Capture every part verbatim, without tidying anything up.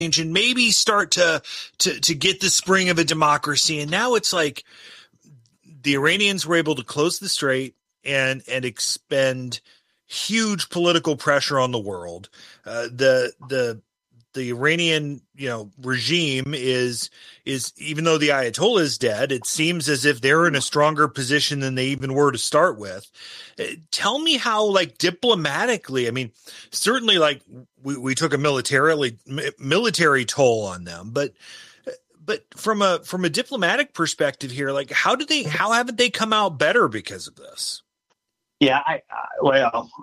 and maybe start to, to, to get the spring of a democracy. And now it's like the Iranians were able to close the strait and, and expend huge political pressure on the world. Uh, the, the, the Iranian, you know, regime is, is even though the Ayatollah is dead, it seems as if they're in a stronger position than they even were to start with. Uh, tell me how, like, diplomatically, I mean, certainly like we, we took a militarily military toll on them, but, but from a, from a diplomatic perspective here, like, how did they, how haven't they come out better because of this? Yeah. I, I well,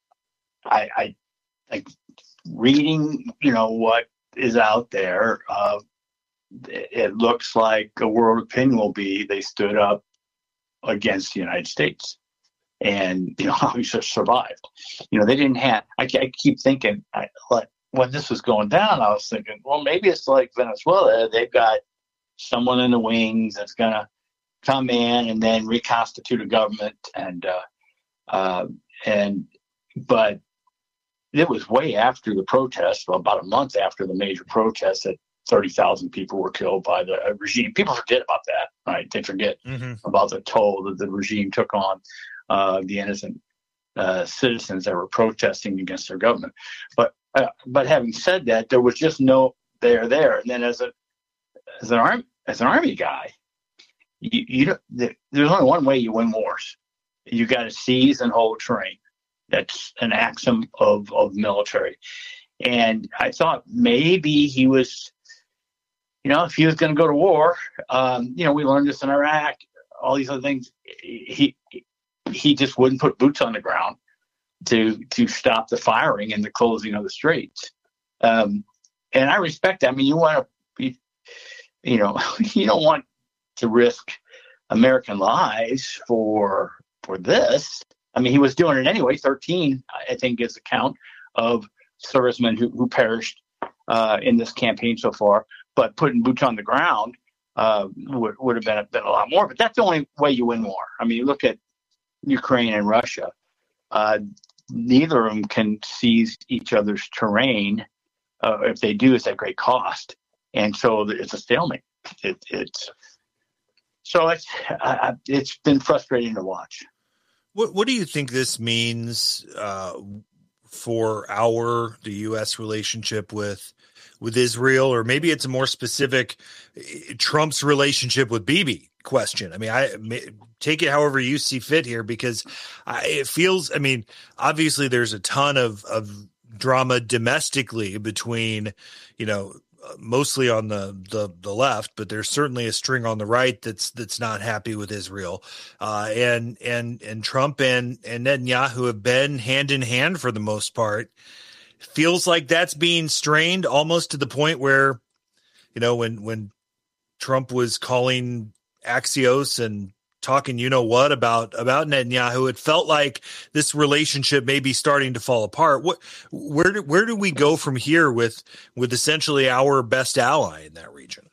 I, I, I, reading, you know, what is out there, uh, it, it looks like a world opinion will be they stood up against the United States and, you know, obviously survived. You know, they didn't have, I, I keep thinking, I, like, when this was going down, I was thinking, well, maybe it's like Venezuela. They've got someone in the wings that's going to come in and then reconstitute a government. And, uh, uh, and, but, it was way after the protests, about a month after the major protests, that thirty thousand people were killed by the regime. People forget about that, right? They forget mm-hmm. about the toll that the regime took on uh, the innocent uh, citizens that were protesting against their government. But uh, but having said that, there was just no there there. And then as a as an army as an army guy, you, you don't, there's only one way you win wars. You got to seize and hold terrain. That's an axiom of, of military. And I thought maybe he was, you know, if he was going to go to war, um, you know, we learned this in Iraq, all these other things. He he just wouldn't put boots on the ground to to stop the firing and the closing of the straits. Um, and I respect that. I mean, you want to be, you know, you don't want to risk American lives for for this. I mean, he was doing it anyway. thirteen, I think, is the count of servicemen who, who perished uh, in this campaign so far. But putting boots on the ground uh, would, would have been, been a lot more. But that's the only way you win war. I mean, you look at Ukraine and Russia. Uh, neither of them can seize each other's terrain. Uh, if they do, it's at great cost. And so it's a stalemate. It, it's so it's uh, it's been frustrating to watch. What What do you think this means uh, for our the U S relationship with with Israel, or maybe it's a more specific Trump's relationship with Bibi question? I mean, I take it however you see fit here, because I, it feels. I mean, obviously, there's a ton of of drama domestically between, you know, mostly on the, the, the left, but there's certainly a string on the right that's, that's not happy with Israel. Uh, and, and, and Trump and, and Netanyahu have been hand in hand for the most part. Feels like that's being strained almost to the point where, you know, when, when Trump was calling Axios and talking, you know what, about, about Netanyahu, it felt like this relationship may be starting to fall apart. What, where do, where do we go from here with, with essentially our best ally in that region?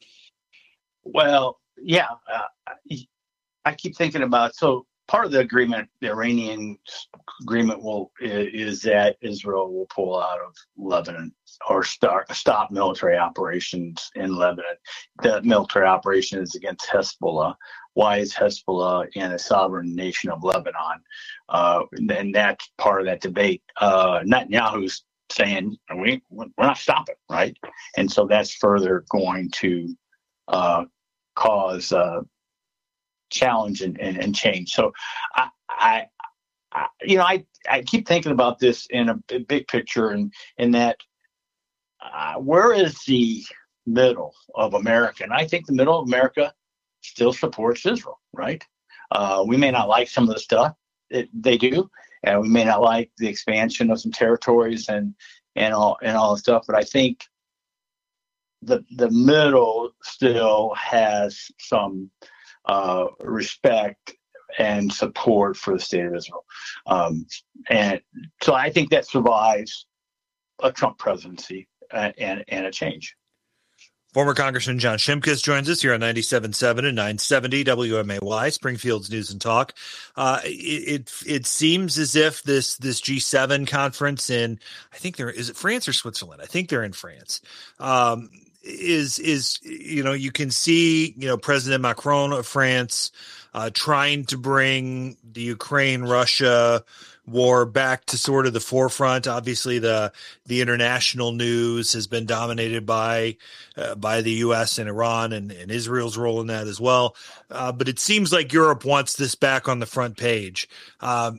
Well, yeah, uh, I keep thinking about, so part of the agreement, the Iranian agreement will, is that Israel will pull out of Lebanon or start, stop military operations in Lebanon. The military operation is against Hezbollah. Why is Hezbollah in a sovereign nation of Lebanon? Uh, and that's part of that debate. Uh, Netanyahu's saying, we, we're not stopping, right? And so that's further going to uh, cause uh, challenge and, and, and change. So, I, I, I, you know, I, I keep thinking about this in a big picture, and in that, uh, where is the middle of America? And I think the middle of America still supports Israel, right? Uh, we may not like some of the stuff that they do, and we may not like the expansion of some territories and and all and all the stuff. But I think the the middle still has some uh, respect and support for the state of Israel, um, and so I think that survives a Trump presidency uh, and and a change. Former Congressman John Shimkus joins us here on ninety-seven point seven and nine seventy W M A Y, Springfield's News and Talk. Uh, it, it it seems as if this this G seven conference in, I think they're, is it France or Switzerland? I think they're in France. Um, is is you know, you can see, you know, President Macron of France uh, trying to bring the Ukraine Russia war back to sort of the forefront. Obviously, the the international news has been dominated by uh, by the U S and Iran and, and Israel's role in that as well. Uh, but it seems like Europe wants this back on the front page. Um,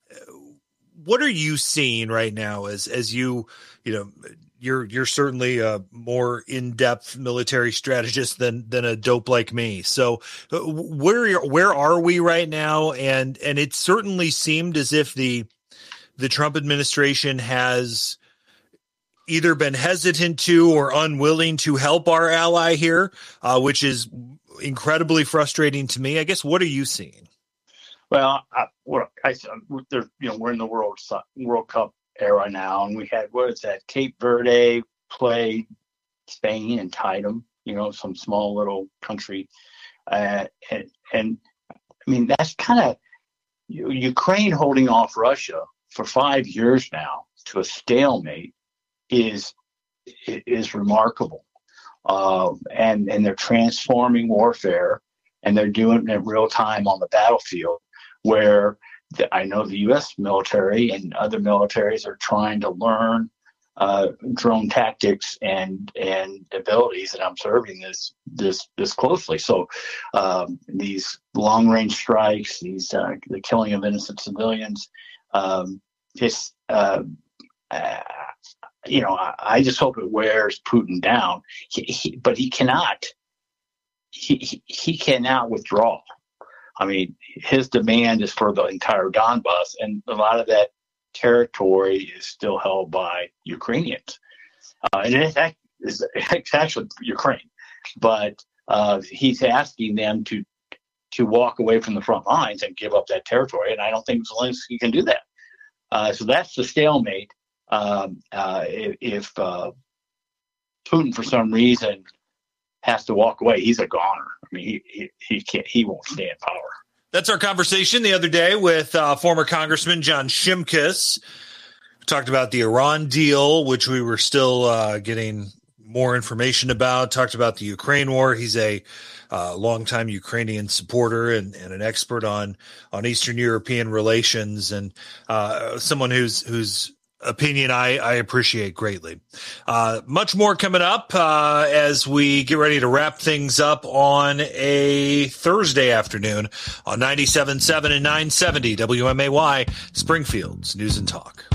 what are you seeing right now as as you you know? You're you're certainly a more in-depth military strategist than than a dope like me. So where where are we right now? And and it certainly seemed as if the the Trump administration has either been hesitant to or unwilling to help our ally here, uh, which is incredibly frustrating to me. I guess, what are you seeing? Well, I, what I there, you know, we're in the World World Cup era now, and we had, what is that, Cape Verde played Spain and tied them, you know, some small little country, uh, and, and I mean, that's kind of Ukraine holding off Russia for five years now to a stalemate is is remarkable, uh, and and they're transforming warfare, and they're doing it in real time on the battlefield, where I know the U S military and other militaries are trying to learn uh, drone tactics and and abilities, and I'm observing this this this closely. So um, these long range strikes, these uh, the killing of innocent civilians, um, just uh, uh, you know, I, I just hope it wears Putin down. He, he, but he cannot. He, he he cannot withdraw. I mean, his demand is for the entire Donbass, and a lot of that territory is still held by Ukrainians. Uh, and it, it's, it's actually Ukraine, but uh, he's asking them to to walk away from the front lines and give up that territory, and I don't think Zelensky can do that. Uh, so that's the stalemate. Um, uh, if if uh, Putin, for some reason, has to walk away, he's a goner. I mean, he he he can't, he won't stay in power. That's our conversation the other day with uh, former Congressman John Shimkus. We talked about the Iran deal, which we were still uh, getting more information about. Talked about the Ukraine war. He's a uh, longtime Ukrainian supporter and, and an expert on on Eastern European relations, and uh, someone who's who's opinion I, I appreciate greatly. Uh, much more coming up uh, as we get ready to wrap things up on a Thursday afternoon on ninety-seven point seven and nine seventy W M A Y, Springfield's News and Talk.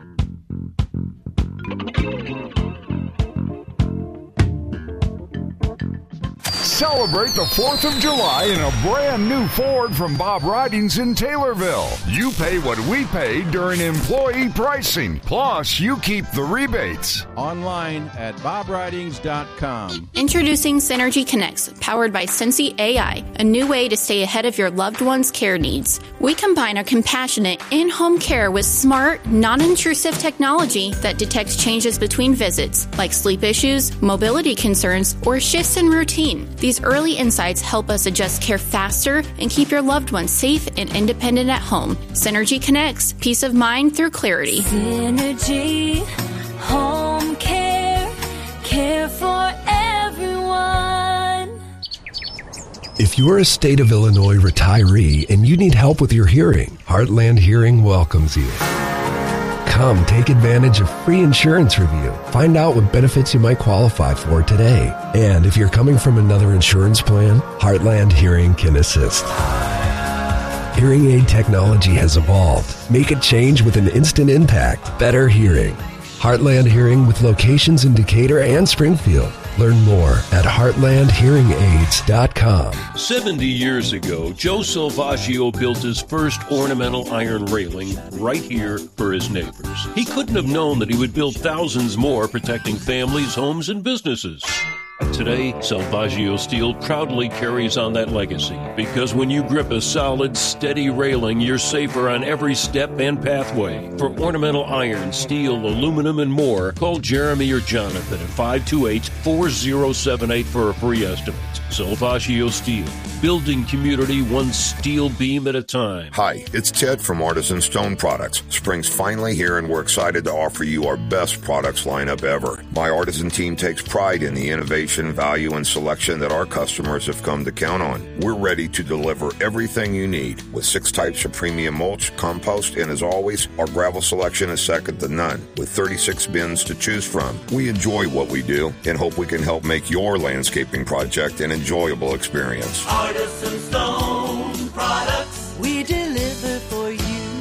Celebrate the fourth of July in a brand new Ford from Bob Ridings in Taylorville. You pay what we pay during employee pricing. Plus, you keep the rebates. Online at bob ridings dot com. Introducing Synergy Connects, powered by Sensi A I, a new way to stay ahead of your loved one's care needs. We combine our compassionate in-home care with smart, non-intrusive technology that detects changes between visits, like sleep issues, mobility concerns, or shifts in routine. These early insights help us adjust care faster and keep your loved ones safe and independent at home. Synergy Connects, peace of mind through clarity. Synergy, home care, care for everyone. If you're a state of Illinois retiree and you need help with your hearing, Heartland Hearing welcomes you. Come take advantage of free insurance review. Find out what benefits you might qualify for today. And if you're coming from another insurance plan, Heartland Hearing can assist. Hearing aid technology has evolved. Make a change with an instant impact. Better hearing. Heartland Hearing with locations in Decatur and Springfield. Learn more at heartland hearing aids dot com. seventy years ago, Joe Salvaggio built his first ornamental iron railing right here for his neighbors. He couldn't have known that he would build thousands more, protecting families, homes, and businesses. Today, Salvaggio Steel proudly carries on that legacy because when you grip a solid, steady railing, you're safer on every step and pathway. For ornamental iron, steel, aluminum, and more, call Jeremy or Jonathan at five two eight, four zero seven eight for a free estimate. Salvaggio Steel, building community one steel beam at a time. Hi, it's Ted from Artisan Stone Products. Spring's finally here, and we're excited to offer you our best products lineup ever. My Artisan team takes pride in the innovation, value, and selection that our customers have come to count on. We're ready to deliver everything you need with six types of premium mulch, compost, and as always, our gravel selection is second to none with thirty-six bins to choose from. We enjoy what we do and hope we can help make your landscaping project an enjoyable experience. Artisan Stone Products, we deliver for you.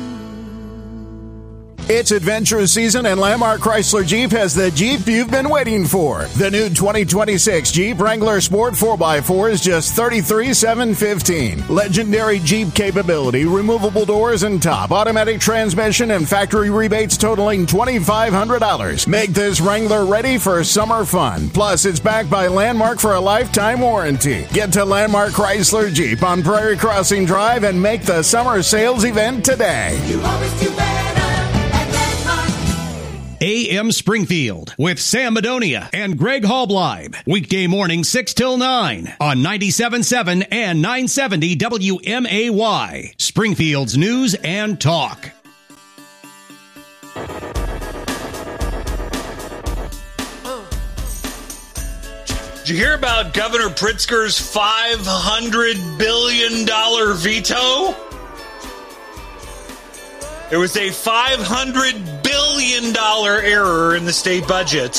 It's adventure season, and Landmark Chrysler Jeep has the Jeep you've been waiting for. The new twenty twenty-six Jeep Wrangler Sport four by four is just thirty-three thousand seven hundred fifteen dollars. Legendary Jeep capability, removable doors and top, automatic transmission, and factory rebates totaling two thousand five hundred dollars. Make this Wrangler ready for summer fun. Plus, it's backed by Landmark for a lifetime warranty. Get to Landmark Chrysler Jeep on Prairie Crossing Drive and make the summer sales event today. You always do better. A M Springfield with Sam Madonia and Greg Halbleib. Weekday morning six till nine on ninety-seven point seven and nine seventy W M A Y. Springfield's news and talk. Did you hear about Governor Pritzker's five hundred billion dollars veto? There was a five hundred billion dollars error in the state budget.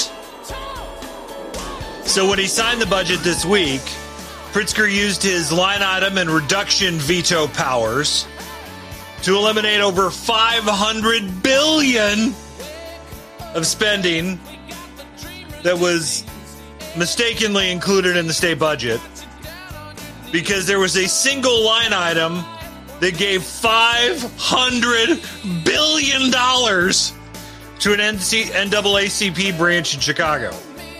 So when he signed the budget this week, Pritzker used his line item and reduction veto powers to eliminate over five hundred billion dollars of spending that was mistakenly included in the state budget because there was a single line item that gave five hundred billion dollars to an N double A C P branch in Chicago.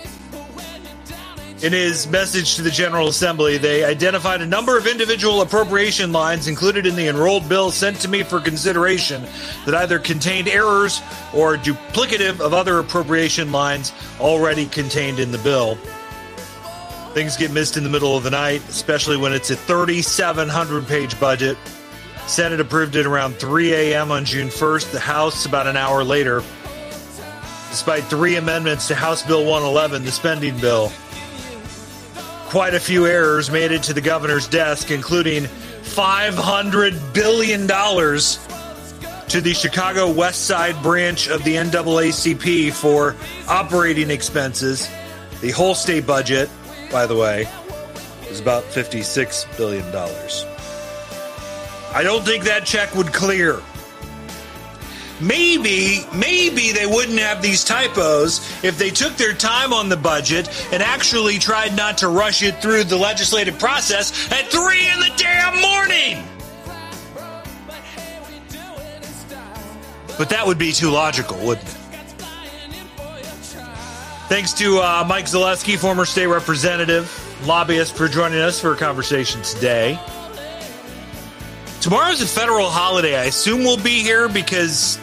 In his message to the General Assembly, they identified a number of individual appropriation lines included in the enrolled bill sent to me for consideration that either contained errors or duplicative of other appropriation lines already contained in the bill. Things get missed in the middle of the night, especially when it's a thirty-seven hundred page budget. Senate approved it around three a.m. on June first. The House about an hour later. Despite three amendments to House Bill one eleven, the spending bill, quite a few errors made it to the governor's desk, including five hundred billion dollars to the Chicago West Side branch of the N double A C P for operating expenses. The whole state budget, by the way, is about fifty-six billion dollars. I don't think that check would clear. Maybe, maybe they wouldn't have these typos if they took their time on the budget and actually tried not to rush it through the legislative process at three in the damn morning. But that would be too logical, wouldn't it? Thanks to uh, Mike Zaleski, former state representative, lobbyist, for joining us for a conversation today. Tomorrow's a federal holiday. I assume we'll be here because,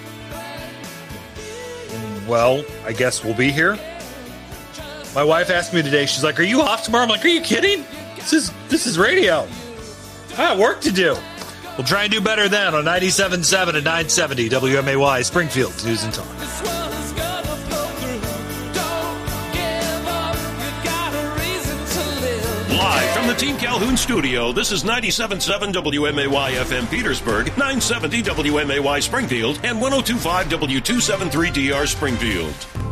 well, I guess we'll be here. My wife asked me today, she's like, are you off tomorrow? I'm like, are you kidding? This is this is radio. I have work to do. We'll try and do better then on ninety-seven point seven and nine seventy W M A Y, Springfield's News and Talk. Live from the Team Calhoun studio, this is ninety-seven point seven W M A Y F M Petersburg, nine seventy W M A Y Springfield, and one oh two point five W two seventy-three D R Springfield.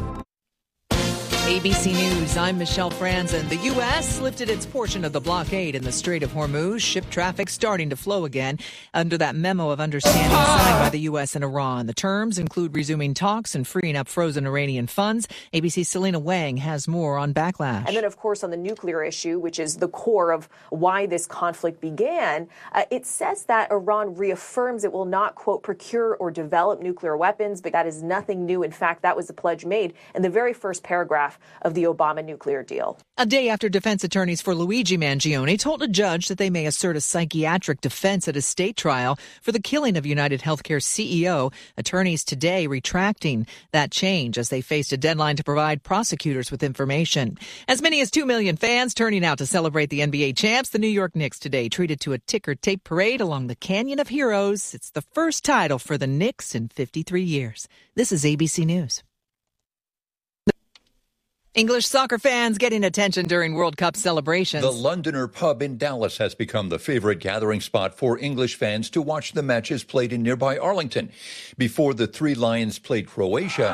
A B C News, I'm Michelle Franzen. The U S lifted its portion of the blockade in the Strait of Hormuz. Ship traffic starting to flow again under that memo of understanding signed by the U S and Iran. The terms include resuming talks and freeing up frozen Iranian funds. A B C's Selena Wang has more on backlash. And then, of course, on the nuclear issue, which is the core of why this conflict began, uh, it says that Iran reaffirms it will not, quote, procure or develop nuclear weapons, but that is nothing new. In fact, that was the pledge made in the very first paragraph of the Obama nuclear deal. A day after defense attorneys for Luigi Mangione told a judge that they may assert a psychiatric defense at a state trial for the killing of United Healthcare C E O, attorneys today retracting that change as they faced a deadline to provide prosecutors with information. As many as two million fans turning out to celebrate the N B A champs, the New York Knicks today treated to a ticker tape parade along the Canyon of Heroes. It's the first title for the Knicks in fifty-three years. This is A B C News. English soccer fans getting attention during World Cup celebrations. The Londoner pub in Dallas has become the favorite gathering spot for English fans to watch the matches played in nearby Arlington. Before the Three Lions played Croatia,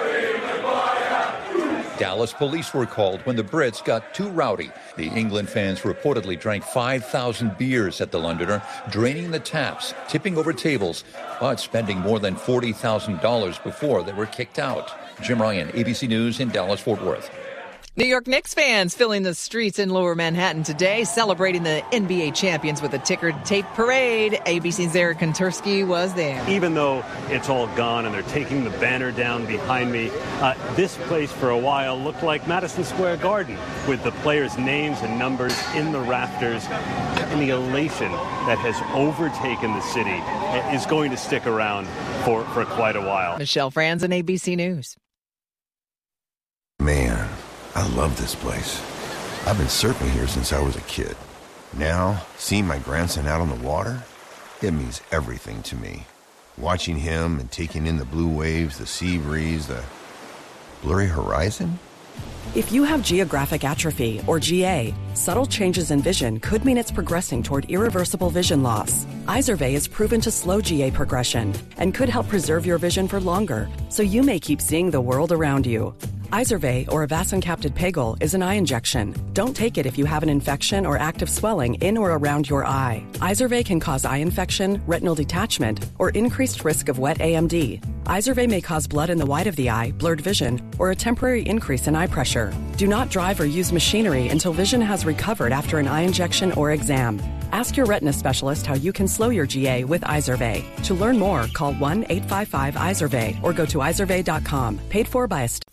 Dallas police were called when the Brits got too rowdy. The England fans reportedly drank five thousand beers at the Londoner, draining the taps, tipping over tables, but spending more than forty thousand dollars before they were kicked out. Jim Ryan, A B C News in Dallas-Fort Worth. New York Knicks fans filling the streets in Lower Manhattan today, celebrating the N B A champions with a ticker tape parade. A B C's Eric Kontursky was there. Even though it's all gone and they're taking the banner down behind me, uh, this place for a while looked like Madison Square Garden, with the players' names and numbers in the rafters. And the elation that has overtaken the city is going to stick around for, for quite a while. Michelle Franzen, A B C News. Man, I love this place. I've been surfing here since I was a kid. Now, seeing my grandson out on the water, it means everything to me. Watching him and taking in the blue waves, the sea breeze, the blurry horizon. If you have geographic atrophy, or G A, subtle changes in vision could mean it's progressing toward irreversible vision loss. Izervay is proven to slow G A progression and could help preserve your vision for longer, so you may keep seeing the world around you. Izervay, or avacincaptad pegol, is an eye injection. Don't take it if you have an infection or active swelling in or around your eye. Izervay can cause eye infection, retinal detachment, or increased risk of wet A M D. Izervay may cause blood in the white of the eye, blurred vision, or a temporary increase in eye pressure. Do not drive or use machinery until vision has recovered after an eye injection or exam. Ask your retina specialist how you can slow your G A with Izervay. To learn more, call one eight five five Izervay or go to izervay dot com. Paid for by a st-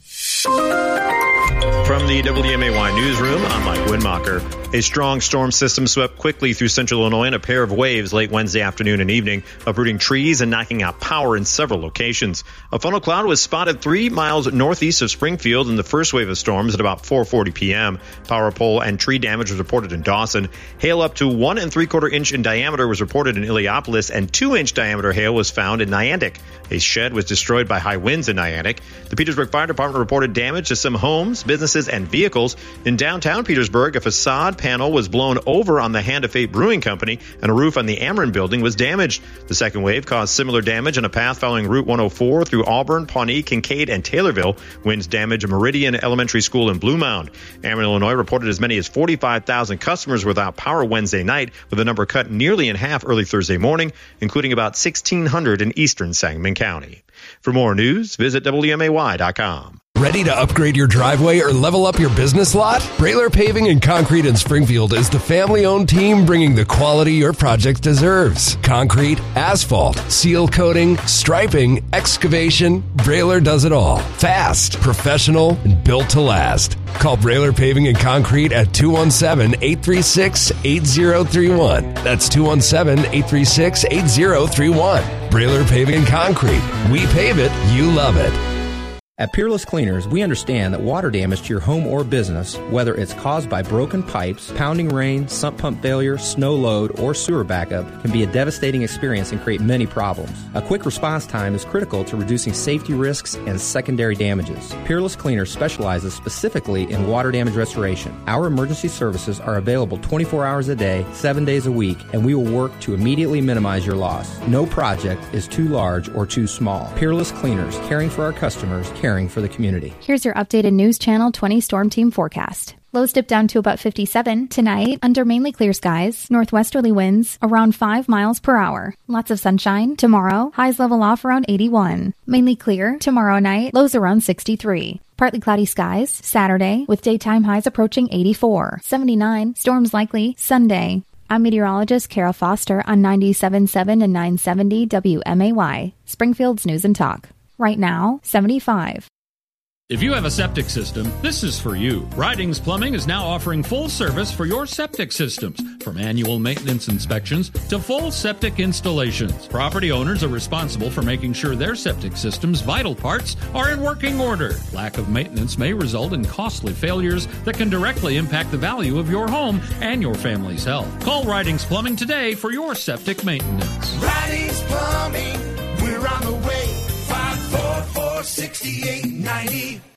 From the W M A Y newsroom, I'm Mike Winmacher. A strong storm system swept quickly through central Illinois in a pair of waves late Wednesday afternoon and evening, uprooting trees and knocking out power in several locations. A funnel cloud was spotted three miles northeast of Springfield in the first wave of storms at about four forty p.m. Power pole and tree damage was reported in Dawson. Hail up to one and three quarter inch in diameter was reported in Illiopolis, and two inch diameter hail was found in Niantic. A shed was destroyed by high winds in Niantic. The Petersburg Fire Department reported damage to some homes, businesses, and vehicles. In downtown Petersburg, a facade panel was blown over on the Hand of Fate Brewing Company, and a roof on the Ameren building was damaged. The second wave caused similar damage on a path following Route one oh four through Auburn, Pawnee, Kincaid, and Taylorville. Winds damaged Meridian Elementary School in Blue Mound. Ameren, Illinois reported as many as forty-five thousand customers without power Wednesday night, with the number cut nearly in half early Thursday morning, including about sixteen hundred in eastern Sangamon County. For more news, visit W M A Y dot com. Ready to upgrade your driveway or level up your business lot? Brailer Paving and Concrete in Springfield is the family-owned team bringing the quality your project deserves. Concrete, asphalt, seal coating, striping, excavation, Brailer does it all. Fast, professional, and built to last. Call Brailer Paving and Concrete at two one seven, eight three six, eight zero three one. That's two one seven, eight three six, eight zero three one. Brailer Paving and Concrete. We pave it, you love it. At Peerless Cleaners, we understand that water damage to your home or business, whether it's caused by broken pipes, pounding rain, sump pump failure, snow load, or sewer backup, can be a devastating experience and create many problems. A quick response time is critical to reducing safety risks and secondary damages. Peerless Cleaners specializes specifically in water damage restoration. Our emergency services are available twenty-four hours a day, seven days a week, and we will work to immediately minimize your loss. No project is too large or too small. Peerless Cleaners, caring for our customers, caring for the community. Here's your updated News Channel twenty Storm Team forecast. Lows dip down to about fifty-seven. Tonight, under mainly clear skies, northwesterly winds around five miles per hour. Lots of sunshine. Tomorrow, highs level off around eighty-one. Mainly clear. Tomorrow night, lows around sixty-three. Partly cloudy skies. Saturday, with daytime highs approaching eighty-four. seventy-nine. Storms likely. Sunday. I'm meteorologist Kara Foster on ninety-seven point seven and nine seventy W M A Y, Springfield's News and Talk. Right now, seventy-five. If you have a septic system, this is for you. Ridings Plumbing is now offering full service for your septic systems, from annual maintenance inspections to full septic installations. Property owners are responsible for making sure their septic system's vital parts are in working order. Lack of maintenance may result in costly failures that can directly impact the value of your home and your family's health. Call Ridings Plumbing today for your septic maintenance. Ridings Plumbing, we're on the way. five four four, six eight nine zero.